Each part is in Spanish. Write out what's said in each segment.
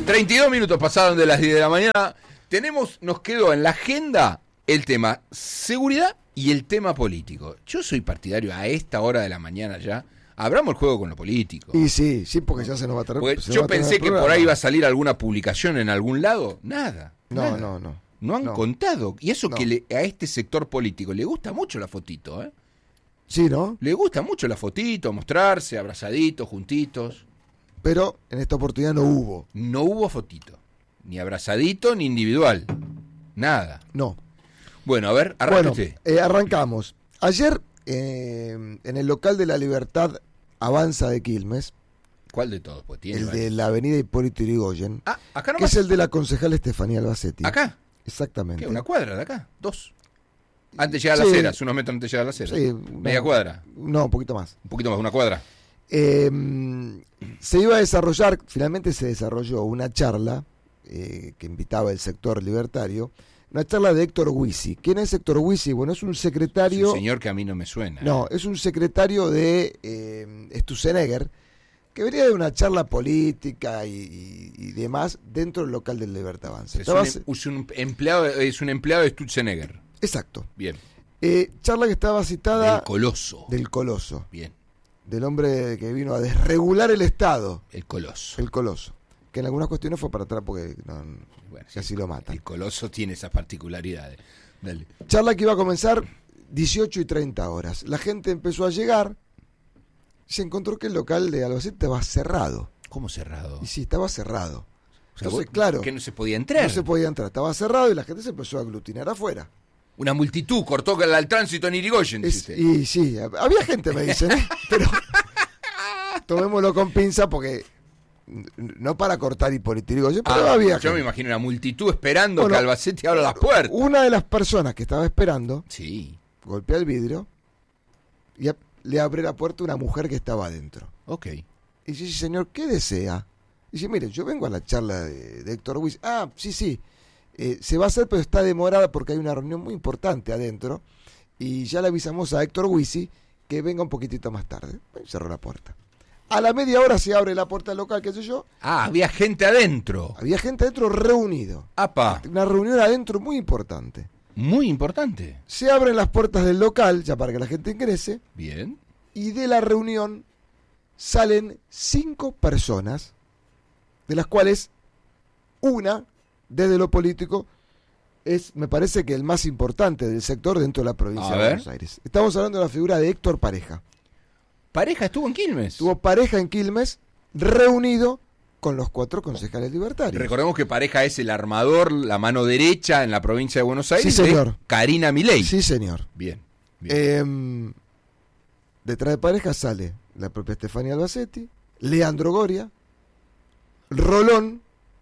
32 minutos pasaron de las 10 de la mañana. Nos quedó en la agenda el tema seguridad y el tema político. Yo soy partidario a esta hora de la mañana ya. Abramos el juego con lo político. Y sí, porque ya se nos va a tener. Yo pensé que por ahí iba a salir alguna publicación en algún lado. Nada. No. No han contado. Y eso No. que a este sector político le gusta mucho la fotito, ¿eh? Sí, ¿no? Le gusta mucho la fotito, mostrarse, abrazaditos, juntitos. Pero en esta oportunidad no hubo. No hubo fotito. Ni abrazadito, ni individual. Nada. No. Bueno, a ver, arráncate. Arrancamos. Ayer, en el local de la Libertad Avanza de Quilmes, ¿Cuál de todos? Pues tiene el varios. de la avenida Hipólito Yrigoyen, Acá que nomás. es el de la concejal Estefanía Albacete. ¿Acá? Exactamente. ¿Qué? ¿Una cuadra de acá? 2. Antes de llegar a Sí. las Heras, unos metros antes de llegar a las Heras. Sí, Media cuadra. No, un poquito más. Un poquito más, una cuadra. Se iba a desarrollar, finalmente se desarrolló una charla que invitaba el sector libertario, una charla de Héctor Huisi. ¿Quién es Héctor Huisi? Bueno, es un secretario... Es un señor que a mí no me suena. No, es un secretario de Sturzenegger, que venía de una charla política y demás dentro del local del Libertad Avanza. Es un empleado de Stutzenegger. Exacto. Bien. Charla que estaba citada... Del Coloso. Bien. Del hombre que vino a desregular el Estado. El Coloso. El Coloso. Que en algunas cuestiones fue para atrás porque casi lo matan. El Coloso tiene esas particularidades. Dale. Charla que iba a comenzar 18:30. La gente empezó a llegar. Se encontró que el local de Albacete estaba cerrado. ¿Cómo cerrado? Y sí, estaba cerrado. O sea, Entonces, claro. Que no se podía entrar. No se podía entrar. Estaba cerrado y la gente se empezó a aglutinar afuera. Una multitud cortó el tránsito en Irigoyen. Y sí, había gente, me dicen, ¿eh? Pero tomémoslo con pinza porque no para cortar Hipólito Yrigoyen, pero había gente. Yo me imagino una multitud esperando que Albacete abra las puertas. Una de las personas que estaba esperando golpea el vidrio y le abre la puerta a una mujer que estaba adentro. Ok. Y dice, sí, señor, ¿qué desea? Y dice, mire, yo vengo a la charla de Héctor Huisi. Sí. Se va a hacer, pero está demorada porque hay una reunión muy importante adentro. Y ya le avisamos a Héctor Huisi que venga un poquitito más tarde. Cerró la puerta. A la media hora se abre la puerta del local, qué sé yo. Había gente adentro. Había gente adentro reunido. Una reunión adentro muy importante. Muy importante. Se abren las puertas del local, ya para que la gente ingrese. Bien. Y de la reunión salen 5 personas, de las cuales una, desde lo político, es, me parece que el más importante del sector dentro de la provincia de Buenos Aires. Estamos hablando de la figura de Héctor Pareja. ¿Pareja estuvo en Quilmes? Estuvo Pareja en Quilmes, reunido con los 4 concejales libertarios. Recordemos que Pareja es el armador, la mano derecha en la provincia de Buenos Aires. Sí, señor. Karina Milei. Sí, señor. Bien. Detrás de Pareja sale la propia Estefanía Albacete, Leandro Goria, Rolón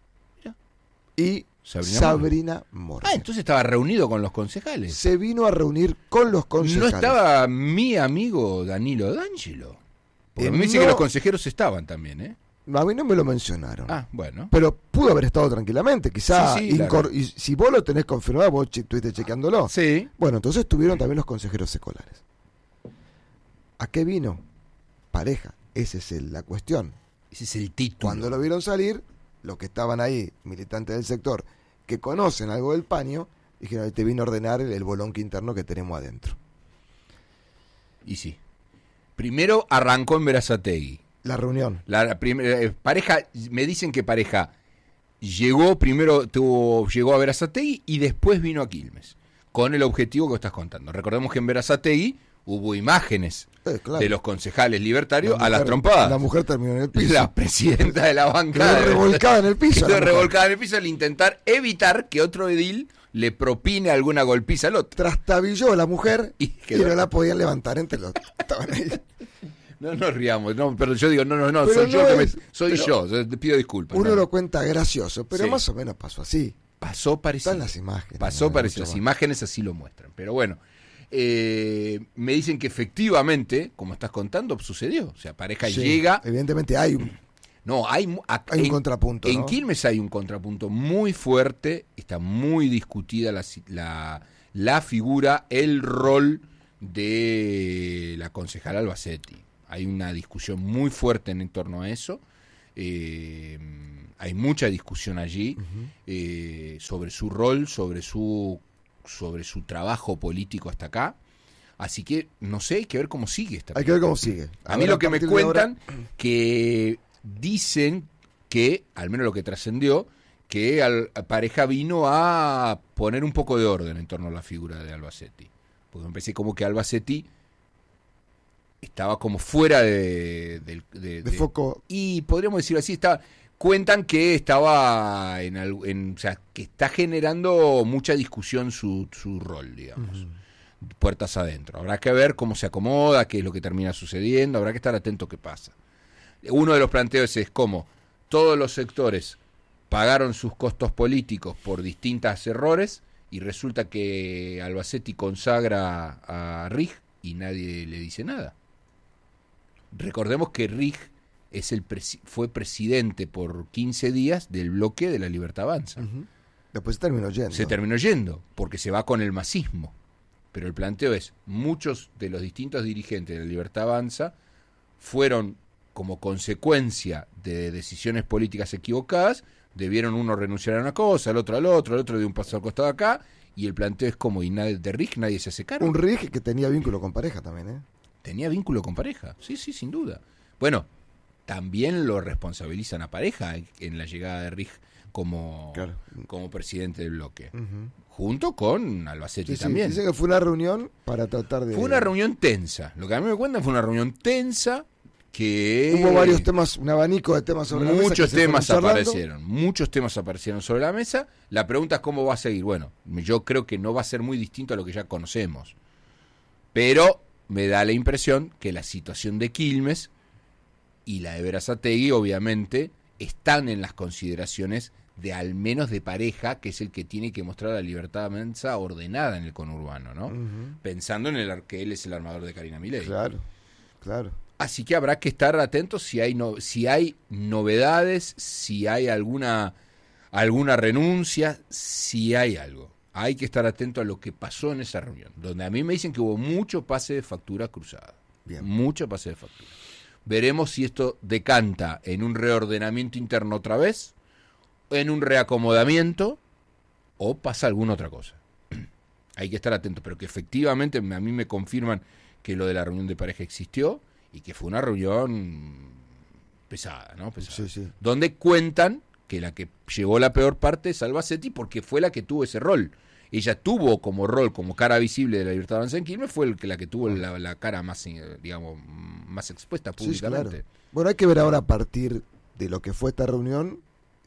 y Sabrina Mora. Entonces estaba reunido con los concejales. Se vino a reunir con los concejales. ¿No estaba mi amigo Danilo D'Angelo? Porque a mí me dice que los consejeros estaban también, ¿eh? A mí no me lo mencionaron. Bueno. Pero pudo haber estado tranquilamente. Quizá, claro. Y si vos lo tenés confirmado, vos estuviste chequeándolo. Sí. Bueno, entonces estuvieron también los consejeros escolares. ¿A qué vino? Pareja. Esa es la cuestión. Ese es el título. Cuando lo vieron salir, los que estaban ahí, militantes del sector, que conocen algo del paño, dijeron, te vino a ordenar el bolonqui interno que tenemos adentro. Y sí. Primero arrancó en Berazategui. La reunión. Pareja, me dicen que Pareja llegó a Berazategui y después vino a Quilmes, con el objetivo que estás contando. Recordemos que en Berazategui hubo imágenes de los concejales libertarios a las trompadas. La mujer terminó en el piso. La presidenta de la bancada. Quedó revolcada en el piso. Quedó revolcada en el piso al intentar evitar que otro edil le propine alguna golpiza al otro. Trastabilló a la mujer y no la podían levantar entre los... Estaban ahí. No nos riamos, pero yo digo, no, soy yo, te pido disculpas. Uno lo cuenta gracioso, pero más o menos pasó así. Pasó parecido. Están las imágenes. Pasó parecido, las imágenes así lo muestran. Pero bueno, me dicen que efectivamente, como estás contando, sucedió. O sea, Pareja llega... Evidentemente hay un contrapunto. En Quilmes hay un contrapunto muy fuerte, está muy discutida la figura, el rol de la concejala Albacete. Hay una discusión muy fuerte en torno a eso. Hay mucha discusión allí sobre su rol, sobre su trabajo político hasta acá. Así que, no sé, hay que ver cómo sigue esta película. Hay que ver cómo sigue. A mí lo que me cuentan, que dicen que, al menos lo que trascendió, que Pareja vino a poner un poco de orden en torno a la figura de Albacete. Porque me parece como que Albacete estaba como fuera de foco. Y podríamos decirlo así, cuentan que estaba o sea, que está generando mucha discusión su rol, digamos. Puertas adentro. Habrá que ver cómo se acomoda, qué es lo que termina sucediendo, habrá que estar atento a qué pasa. Uno de los planteos es cómo todos los sectores pagaron sus costos políticos por distintos errores y resulta que Albacete consagra a Rig y nadie le dice nada. Recordemos que Rig fue presidente por 15 días del bloque de la Libertad Avanza. Después se terminó yendo. Porque se va con el masismo. Pero el planteo es, muchos de los distintos dirigentes de la Libertad Avanza fueron como consecuencia de decisiones políticas equivocadas, debieron uno renunciar a una cosa, el otro dio un paso al costado acá, y el planteo es como, y de Rig nadie se hace cargo. Un Rig que tenía vínculo con Pareja también, ¿eh? Tenía vínculo con Pareja, sí, sin duda. Bueno, también lo responsabilizan a Pareja en la llegada de Rig como presidente del bloque. Junto con Albacete también. Dicen que fue una reunión para tratar de... Fue una reunión tensa. Lo que a mí me cuentan fue una reunión tensa que... Hubo varios temas, un abanico de temas sobre la mesa. Muchos temas aparecieron sobre la mesa. La pregunta es cómo va a seguir. Bueno, yo creo que no va a ser muy distinto a lo que ya conocemos. Pero me da la impresión que la situación de Quilmes y la de Berazategui, obviamente, están en las consideraciones de al menos de Pareja, que es el que tiene que mostrar la Libertad Avanza ordenada en el conurbano, ¿no? Pensando en que él es el armador de Karina Milei. Claro. Así que habrá que estar atentos si hay novedades, si hay alguna renuncia, si hay algo. Hay que estar atento a lo que pasó en esa reunión, donde a mí me dicen que hubo mucho pase de factura cruzada. Bien. Mucho pase de factura. Veremos si esto decanta en un reordenamiento interno otra vez, en un reacomodamiento, o pasa alguna otra cosa. Hay que estar atento, pero que efectivamente a mí me confirman que lo de la reunión de Pareja existió y que fue una reunión pesada, ¿no? Sí. Donde cuentan que la que llevó la peor parte es Albacete porque fue la que tuvo ese rol. Ella tuvo como rol, como cara visible de la Libertad Avanza en Quilmes, fue la que tuvo la cara más, digamos, más expuesta públicamente. Claro. Bueno, hay que ver ahora a partir de lo que fue esta reunión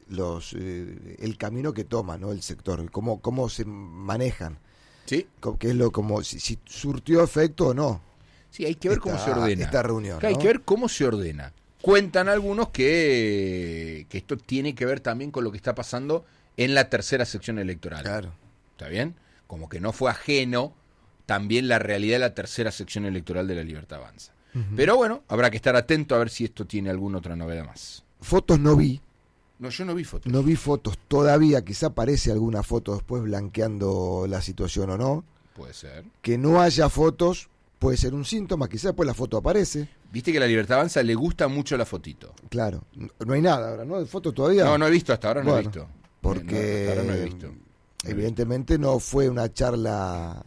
el camino que toma, ¿no? El sector, cómo se manejan. Sí. ¿Qué es si surtió efecto o no? Sí, hay que ver cómo se ordena esta reunión, ¿no? Hay que ver cómo se ordena. Cuentan algunos que esto tiene que ver también con lo que está pasando en la tercera sección electoral. Claro. ¿Está bien? Como que no fue ajeno también la realidad de la tercera sección electoral de la Libertad Avanza. Pero bueno, habrá que estar atento a ver si esto tiene alguna otra novedad más. Fotos no vi. No, yo no vi fotos. No vi fotos todavía, quizá aparece alguna foto después blanqueando la situación o no. Puede ser. Que no haya fotos puede ser un síntoma, quizá después la foto aparece. Viste que a la Libertad Avanza le gusta mucho la fotito. Claro, no hay nada ahora, ¿no? ¿De fotos todavía? No he visto, hasta ahora no he visto. Porque hasta ahora no he visto. Evidentemente no fue una charla,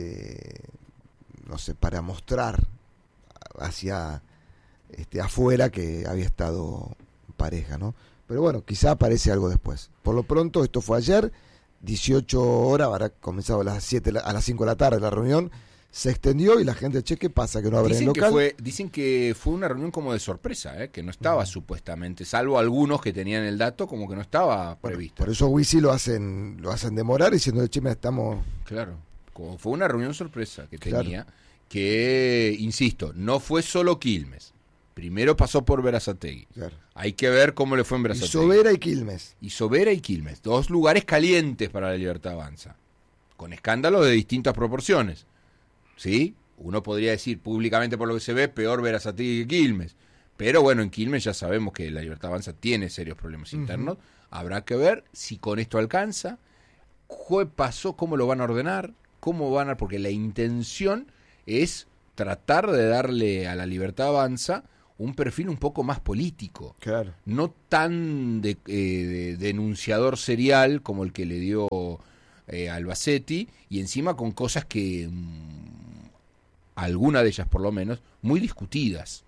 no sé, para mostrar hacia afuera que había estado Pareja, ¿no? Pero bueno, quizá aparece algo después. Por lo pronto, esto fue ayer, 18 horas, habrá comenzado a las 5 de la tarde la reunión, se extendió y la gente, ¿qué pasa? Que no abre el local. Dicen que fue una reunión como de sorpresa, que no estaba supuestamente, salvo algunos que tenían el dato, como que no estaba previsto. Por eso Wisi lo hacen demorar diciendo, mira, estamos... Claro, como fue una reunión sorpresa que tenía, que, insisto, no fue solo Quilmes. Primero pasó por Berazategui. Claro. Hay que ver cómo le fue en Berazategui. Isobera y Quilmes. Dos lugares calientes para la Libertad Avanza. Con escándalos de distintas proporciones. ¿Sí? Uno podría decir públicamente por lo que se ve, peor Berazategui que Quilmes. Pero bueno, en Quilmes ya sabemos que la Libertad Avanza tiene serios problemas internos. Habrá que ver si con esto alcanza. ¿Qué pasó? ¿Cómo lo van a ordenar? Porque la intención es tratar de darle a la Libertad Avanza un perfil un poco más político. Claro. No tan de denunciador serial como el que le dio Albacete, y encima con cosas que, alguna de ellas por lo menos, muy discutidas,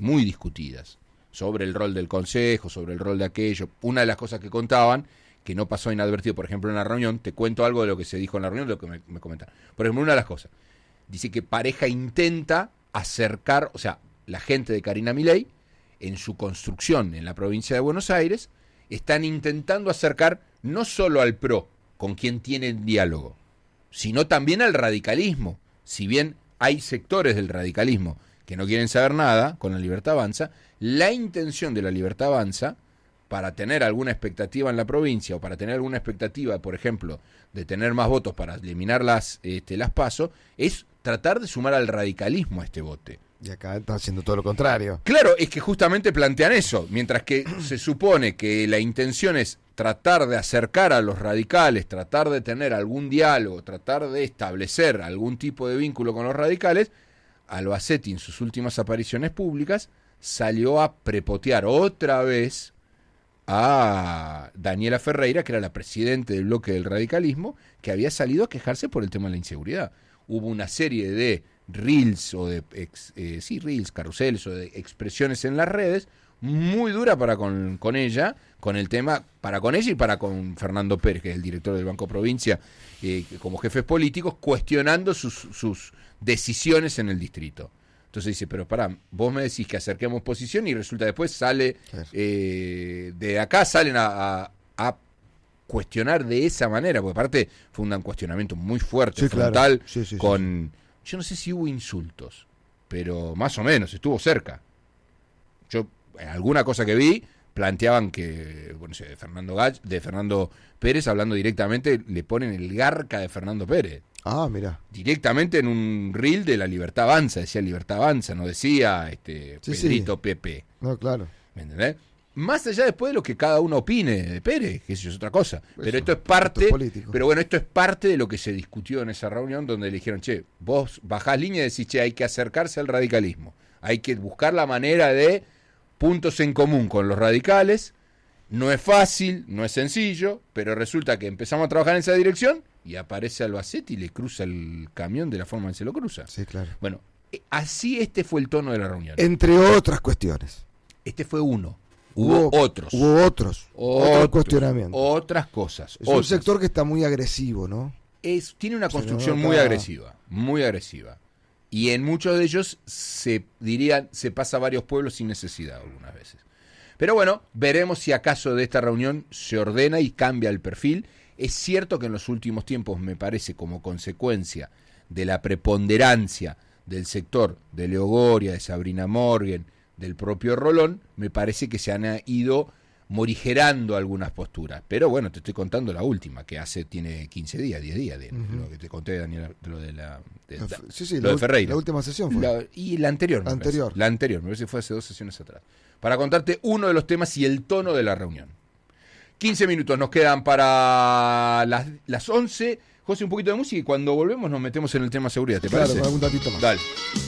sobre el rol del Consejo, sobre el rol de aquello. Una de las cosas que contaban, que no pasó inadvertido, por ejemplo, en la reunión, te cuento algo de lo que se dijo en la reunión, de lo que me comentaron. Por ejemplo, una de las cosas, dice que Pareja intenta acercar, o sea, la gente de Karina Milei, en su construcción en la provincia de Buenos Aires, están intentando acercar no solo al PRO, con quien tienen diálogo, sino también al radicalismo. Si bien hay sectores del radicalismo que no quieren saber nada con la Libertad Avanza, la intención de la Libertad Avanza, para tener alguna expectativa en la provincia, o para tener alguna expectativa, por ejemplo, de tener más votos para eliminar las PASO, es tratar de sumar al radicalismo a este bote. Y acá está haciendo todo lo contrario. Claro, es que justamente plantean eso, mientras que se supone que la intención es tratar de acercar a los radicales, tratar de tener algún diálogo, tratar de establecer algún tipo de vínculo con los radicales, Albacete en sus últimas apariciones públicas salió a prepotear otra vez a Daniela Ferreira, que era la presidenta del bloque del radicalismo, que había salido a quejarse por el tema de la inseguridad. Hubo una serie de reels o de reels, carruseles o de expresiones en las redes muy dura para con ella, con el tema, para con ella y para con Fernando Pérez, que es el director del Banco Provincia, como jefes políticos, cuestionando sus decisiones en el distrito. Entonces dice, pero pará, vos me decís que acerquemos posición y resulta después sale, claro, de acá salen a cuestionar de esa manera, porque aparte fue un cuestionamiento muy fuerte, sí, frontal, claro, sí, con... Yo no sé si hubo insultos, pero más o menos, estuvo cerca. Yo, alguna cosa que vi, planteaban que, bueno, de Fernando Pérez, hablando directamente, le ponen el garca de Fernando Pérez. Ah, mira. Directamente en un reel de la Libertad Avanza, decía Libertad Avanza, no decía Pedrito sí. Pepe. No, claro. ¿Me entendés? Más allá después de lo que cada uno opine de Pérez, que eso es otra cosa. Pero esto es parte, pero bueno, esto es parte de lo que se discutió en esa reunión, donde le dijeron, che, vos bajás línea y decís, che, hay que acercarse al radicalismo. Hay que buscar la manera de puntos en común con los radicales. No es fácil, no es sencillo, pero resulta que empezamos a trabajar en esa dirección y aparece Albacete y le cruza el camión de la forma en que se lo cruza. Sí, claro. Bueno, así fue el tono de la reunión. Entre otras cuestiones. Este fue uno. Hubo otros cuestionamientos. Otras cosas. Es un sector que está muy agresivo, ¿no? Tiene una construcción muy agresiva. Y en muchos de ellos se pasa a varios pueblos sin necesidad algunas veces. Pero bueno, veremos si acaso de esta reunión se ordena y cambia el perfil. Es cierto que en los últimos tiempos, me parece, como consecuencia de la preponderancia del sector de Leo Goria, de Sabrina Morgen, del propio Rolón, me parece que se han ido morigerando algunas posturas. Pero bueno, te estoy contando la última, que tiene 15 días, 10 días, de lo que te conté, Daniel, de lo de lo de Ferreira. La última sesión fue. Y la anterior. Me parece que fue hace 2 sesiones atrás. Para contarte uno de los temas y el tono de la reunión. 15 minutos nos quedan para las 11. José, un poquito de música y cuando volvemos nos metemos en el tema seguridad, ¿te parece? Claro, con algún datito más. Dale.